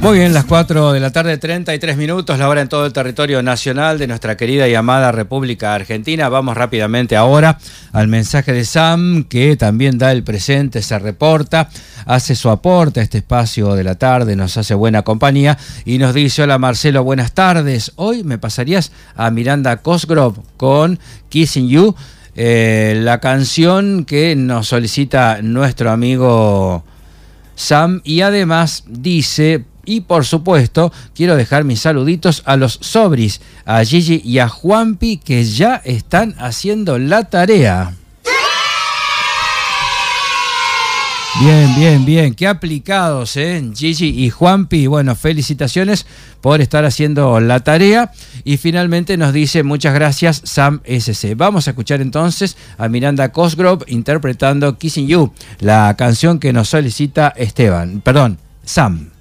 Muy bien, las 4 de la tarde, 33 minutos, la hora en todo el territorio nacional de nuestra querida y amada República Argentina. Vamos rápidamente ahora al mensaje de Sam, que también da el presente, se reporta, hace su aporte a este espacio de la tarde, nos hace buena compañía y nos dice: hola Marcelo, buenas tardes. Hoy me pasarías a Miranda Cosgrove con Kissing You, la canción que nos solicita nuestro amigo Sam, y además dice: y por supuesto, quiero dejar mis saluditos a los sobris, a Gigi y a Juanpi, que ya están haciendo la tarea. Bien, qué aplicados, Gigi y Juanpi. Bueno, felicitaciones por estar haciendo la tarea. Y finalmente nos dice: muchas gracias, Sam SC. Vamos a escuchar entonces a Miranda Cosgrove interpretando Kissing You, la canción que nos solicita Sam.